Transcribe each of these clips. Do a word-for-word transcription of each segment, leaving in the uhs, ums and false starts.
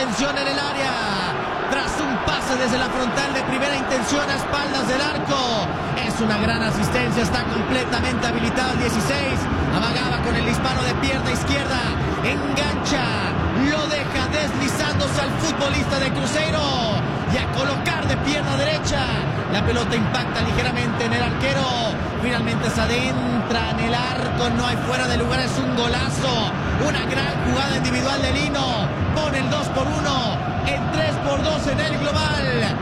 atención en el área. Tras un pase desde la frontal de primera intención a espaldas del arco. Es una gran asistencia, está completamente habilitado el dieciséis. Amagaba con el disparo de pierna izquierda. Engancha, lo deja deslizándose al futbolista de Cruzeiro. Y a colocar de pierna derecha. La pelota impacta ligeramente en el arquero. Finalmente se adentra en el arco. No hay fuera de lugar, es un golazo. Una gran jugada individual de Lino. Pone el dos por uno. El tres por dos en el global.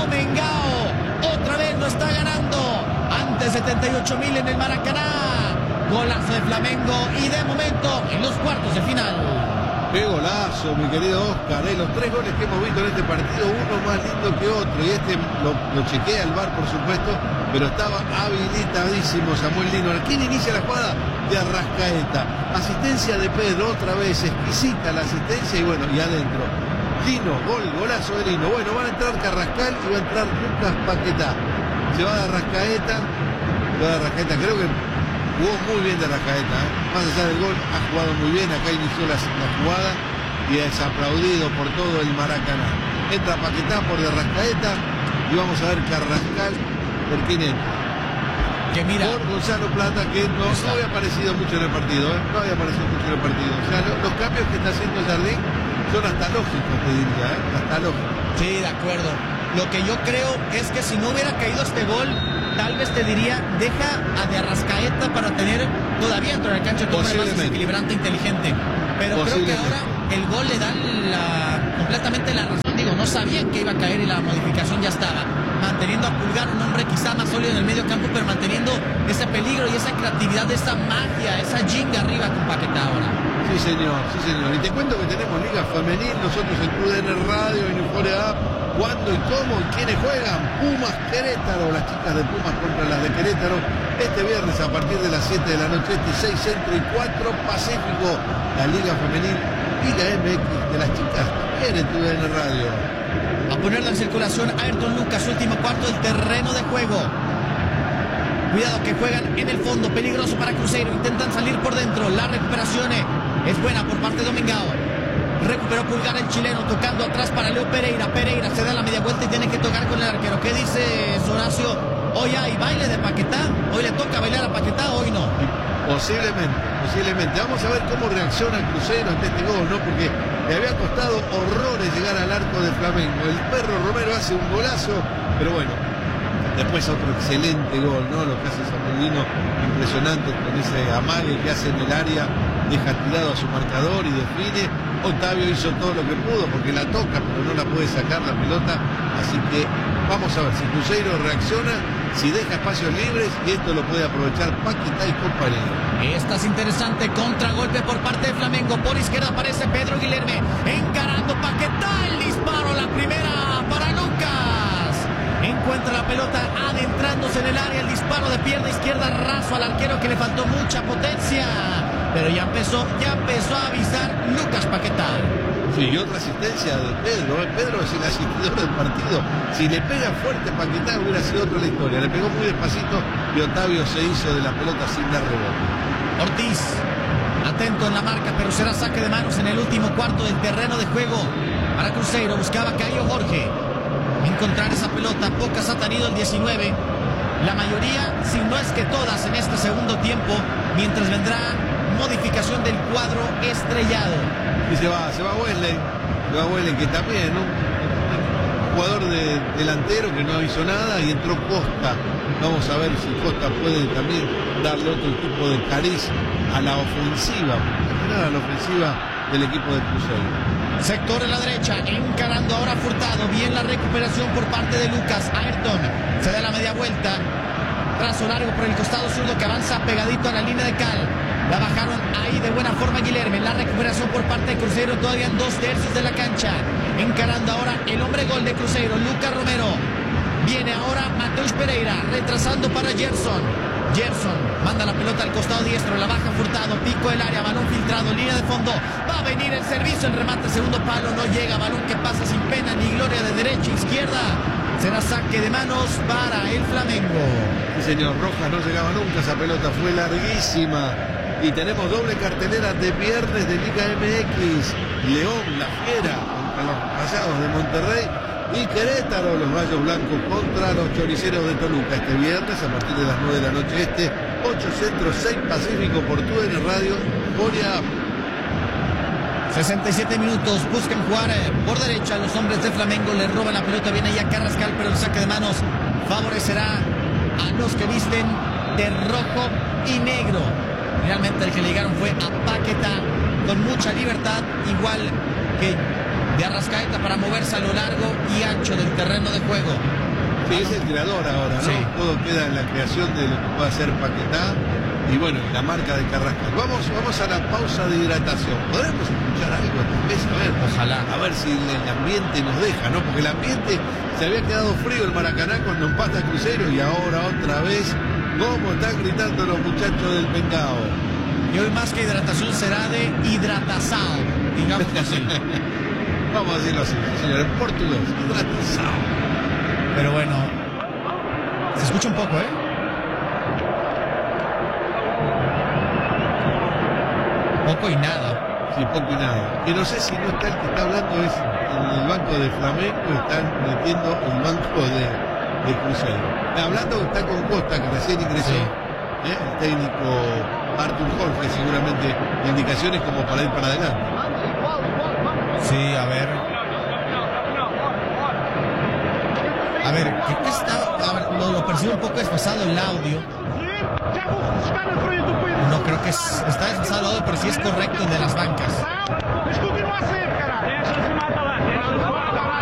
Omengao otra vez lo está ganando. Ante setenta y ocho mil en el Maracaná. Golazo de Flamengo. Y de momento en los cuartos de final. ¡Qué golazo, mi querido Oscar! ¿eh? Los tres goles que hemos visto en este partido, uno más lindo que otro. Y este lo, lo chequea el V A R, por supuesto, pero estaba habilitadísimo Samuel Lino. ¿Quién inicia la jugada? De Arrascaeta. Asistencia de Pedro, otra vez, exquisita la asistencia y bueno, y adentro. Lino, gol, golazo de Lino. Bueno, van a entrar Carrascal y va a entrar Lucas Paquetá. Se va de Arrascaeta, se va de Arrascaeta, creo que jugó muy bien de Arrascaeta, ¿eh? Más allá del gol, ha jugado muy bien. Acá inició la, la jugada y es aplaudido por todo el Maracaná. Entra Paquetá por de Arrascaeta y vamos a ver Carrascal por quién entra. Que mira, por Gonzalo Plata, que no, no había aparecido mucho en el partido, ¿eh? No había aparecido mucho en el partido. O sea, lo, los cambios que está haciendo Jardín son hasta lógicos, te diría, ¿eh? Hasta lógicos. Sí, de acuerdo. Lo que yo creo es que si no hubiera caído este gol, tal vez te diría, deja a de Arrascaeta para tener todavía dentro del cancha un hombre más desequilibrante, inteligente. Pero creo que ahora el gol le da la, completamente la razón. Digo, no sabían que iba a caer y la modificación ya estaba. Manteniendo a Pulgar, un hombre quizá más sólido en el medio campo, pero manteniendo ese peligro y esa creatividad, esa magia, esa jinga arriba con Paquetá ahora. Sí, señor, sí, señor. Y te cuento que tenemos Liga Femenil, nosotros en Q D N Radio, en Euphoria App. ¿Cuándo y cómo? ¿Y quiénes juegan? Pumas Querétaro, las chicas de Pumas contra las de Querétaro. Este viernes a partir de las siete de la noche, este seis Centro y cuatro Pacífico. La Liga Femenil, Liga M X de las chicas, en Q D N Radio. A ponerla en circulación Ayrton Lucas, último cuarto del terreno de juego. Cuidado que juegan en el fondo, peligroso para Cruzeiro, intentan salir por dentro. La recuperación es buena por parte de Omengao. Recuperó Pulgar el chileno, tocando atrás para Leo Pereira. Pereira se da la media vuelta y tiene que tocar con el arquero. ¿Qué dice Horacio? Hoy hay baile de Paquetá. Hoy le toca bailar a Paquetá, hoy no. Posiblemente, posiblemente. Vamos a ver cómo reacciona el Cruzeiro ante este gol, ¿no? Porque le había costado horrores llegar al arco de Flamengo. El Perro Romero hace un golazo, pero bueno, después otro excelente gol, ¿no? Lo que hace Samuel Lino, impresionante con ese amague que hace en el área, deja tirado a su marcador y define. Otavio hizo todo lo que pudo porque la toca, pero no la puede sacar la pelota. Así que vamos a ver si Cruzeiro reacciona, si deja espacios libres, y esto lo puede aprovechar Paquetá y compañía. Esta es interesante, contragolpe por parte de Flamengo. Por izquierda aparece Pedro Guilherme, encarando Paquetá, el disparo, la primera para Lucas. Encuentra la pelota adentrándose en el área, el disparo de pierna izquierda raso al arquero, que le faltó mucha potencia. Pero ya empezó, ya empezó a avisar Lucas Paquetá. Sí, y otra asistencia de Pedro. ¿eh? Pedro es el asistidor del partido. Si le pega fuerte Paquetá hubiera sido otra la historia. Le pegó muy despacito y Otavio se hizo de la pelota sin dar rebote. Ortiz, atento en la marca, pero será saque de manos en el último cuarto del terreno de juego para Cruzeiro. Buscaba Caio Jorge encontrar esa pelota. Pocas ha tenido el diecinueve. La mayoría, si no es que todas, en este segundo tiempo, mientras vendrá modificación del cuadro estrellado. Y se va, se va Wesley, se va Wesley, que también, ¿no? Un jugador de, delantero que no hizo nada, y entró Costa. Vamos a ver si Costa puede también darle otro tipo de cariz a la ofensiva, a la ofensiva del equipo de Cruzeiro. Sector en la derecha, encarando ahora Furtado. Bien la recuperación por parte de Lucas. Ayrton se da la media vuelta. Trazo largo por el costado zurdo que avanza pegadito a la línea de cal. La bajaron ahí de buena forma Guilherme. La recuperación por parte de Cruzeiro, todavía en dos tercios de la cancha. Encarando ahora el hombre gol de Cruzeiro, Lucas Romero. Viene ahora Mateus Pereira, retrasando para Gerson. Gerson manda la pelota al costado diestro, la baja Furtado, pico del área, balón filtrado, línea de fondo. Va a venir el servicio, el remate, segundo palo, no llega. Balón que pasa sin pena ni gloria de derecha a izquierda. Será saque de manos para el Flamengo. Sí, señor, Rojas no llegaba nunca, esa pelota fue larguísima. Y tenemos doble cartelera de viernes de Liga M X. León, la Fiera, con con los Rayados de Monterrey. Y Querétaro, los Gallos Blancos contra los Choriceros de Toluca este viernes a partir de las nueve de la noche este, ocho Centro, seis Pacífico por T U N Radio, Corea. sesenta y siete minutos, buscan jugar eh, por derecha. Los hombres de Flamengo le roban la pelota, viene ya Carrascal, pero el saque de manos favorecerá a los que visten de rojo y negro. Realmente el que le llegaron fue a Paquetá con mucha libertad, igual que de Arrascaeta, para moverse a lo largo y ancho del terreno de juego. Sí, es el creador ahora, ¿no? Sí. Todo queda en la creación de lo que puede hacer Paquetá y bueno, la marca de Carrascal. Vamos, vamos a la pausa de hidratación. ¿Podremos escuchar algo esta vez? A ver, Ojalá. A ver si el ambiente nos deja, ¿no? Porque el ambiente se había quedado frío el Maracaná cuando empata Crucero y ahora otra vez, ¿cómo están gritando los muchachos del Pengao? Y hoy más que hidratación será de hidratazao, digamos así. Vamos a decirlo así, señor, en portugués, hidratazao. Pero bueno, se escucha un poco, ¿eh? Poco y nada. Sí, poco y nada. Que no sé si no está el que está hablando es en el banco de Flamengo, están metiendo el banco de, de Crucero. Hablando está con Costa, que recién ingresó, Sí. ¿eh? El técnico Artur Jorge, seguramente indicaciones como para ir para adelante. Sí, a ver. A ver, creo que está. A ver, lo, lo percibo un poco desfasado el audio. No creo que es, está desfasado el audio, pero sí es correcto el de las bancas.